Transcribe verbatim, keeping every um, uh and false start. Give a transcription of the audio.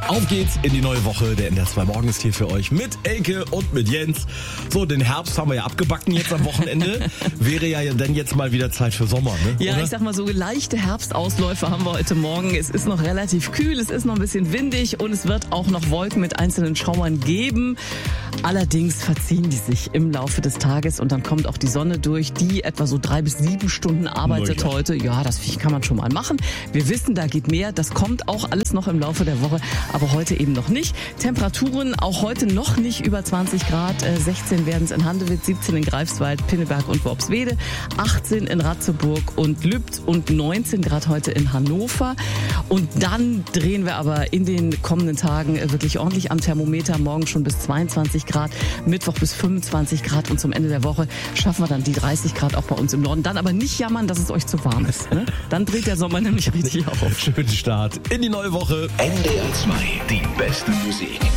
Auf geht's in die neue Woche. Der N D R zwei Morgen ist hier für euch mit Elke und mit Jens. So, den Herbst haben wir ja abgebacken jetzt am Wochenende. Wäre ja dann jetzt mal wieder Zeit für Sommer, ne? Ja, Oder? Ich sag mal so, leichte Herbstausläufe haben wir heute Morgen. Es ist noch relativ kühl, es ist noch ein bisschen windig und es wird auch noch Wolken mit einzelnen Schauern geben. Allerdings verziehen die sich im Laufe des Tages und dann kommt auch die Sonne durch, die etwa so drei bis sieben Stunden arbeitet ja. heute. Ja, das kann man schon mal machen. Wir wissen, da geht mehr. Das kommt auch alles noch im Laufe der Woche, aber heute eben noch nicht. Temperaturen auch heute noch nicht über zwanzig Grad. sechzehn werden es in Handewitt, siebzehn in Greifswald, Pinneberg und Worpswede, achtzehn in Ratzeburg und Lübz und neunzehn Grad heute in Hannover. Und dann drehen wir aber in den kommenden Tagen wirklich ordentlich am Thermometer. Morgen schon bis zweiundzwanzig Grad, Mittwoch bis fünfundzwanzig Grad und zum Ende der Woche schaffen wir dann die dreißig Grad auch bei uns im Norden. Dann aber nicht jammern, dass es euch zu warm ist. Ne? Dann dreht der Sommer nämlich richtig auf. Schönen Start in die neue Woche. N D R zwei, die beste Musik.